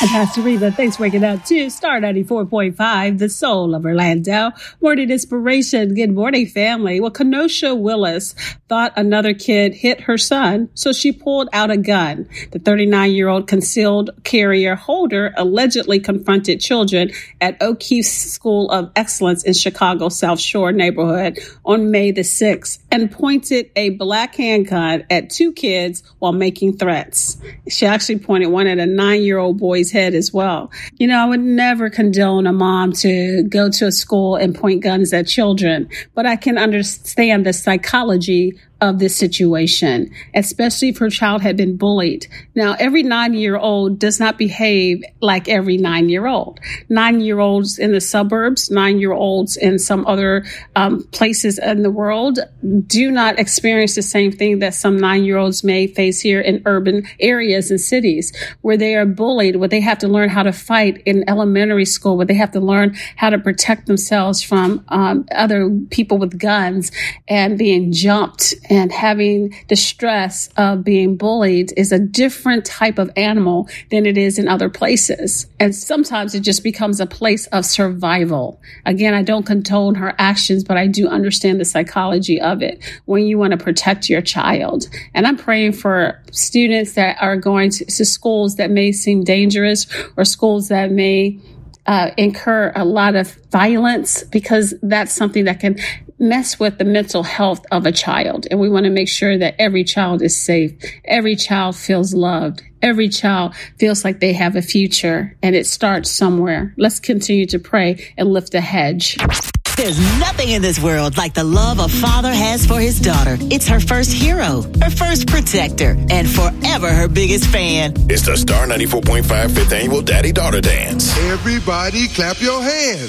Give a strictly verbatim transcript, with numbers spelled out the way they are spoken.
Pastor Reba, thanks for waking up to Star ninety-four point five, the soul of Orlando. Morning inspiration. Good morning, family. Well, Kenosha Willis thought another kid hit her son, so she pulled out a gun. The thirty-nine-year-old concealed carrier holder allegedly confronted children at O'Keefe School of Excellence in Chicago's South Shore neighborhood on May the sixth and pointed a black handgun at two kids while making threats. She actually pointed one at a nine-year-old boy's head as well. You know, I would never condone a mom to go to a school and point guns at children, but I can understand the psychology of this situation, especially if her child had been bullied. Now, every nine-year-old does not behave like every nine-year-old. Nine-year-olds in the suburbs, nine-year-olds in some other um, places in the world do not experience the same thing that some nine-year-olds may face here in urban areas and cities where they are bullied, where they have to learn how to fight in elementary school, where they have to learn how to protect themselves from um, other people with guns and being jumped. And having the stress of being bullied is a different type of animal than it is in other places. And sometimes it just becomes a place of survival. Again, I don't condone her actions, but I do understand the psychology of it when you want to protect your child. And I'm praying for students that are going to, to schools that may seem dangerous or schools that may uh, incur a lot of violence, because that's something that can mess with the mental health of a child. And we want to make sure that every child is safe. Every child feels loved. Every child feels like they have a future, and it starts somewhere. Let's continue to pray and lift a hedge. There's nothing in this world like the love a father has for his daughter. It's her first hero, her first protector, and forever her biggest fan. It's the Star ninety-four point five fifth Annual Daddy-Daughter Dance. Everybody clap your hands.